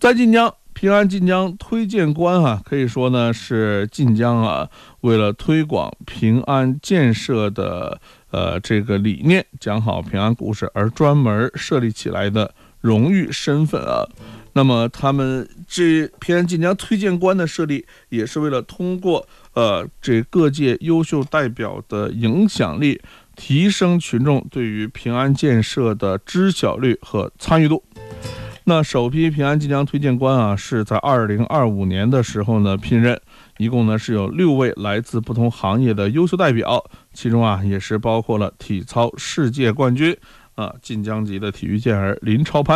在晋江，平安晋江推荐官可以说呢是晋江为了推广平安建设的这个理念，讲好平安故事而专门设立起来的荣誉身份那么他们这平安晋江推荐官的设立，也是为了通过这各界优秀代表的影响力，提升群众对于平安建设的知晓率和参与度。那首批平安晋江推荐官是在2025年的时候呢聘任，一共呢是有6位来自不同行业的优秀代表，其中也是包括了体操世界冠军晋江籍的体育健儿林超攀。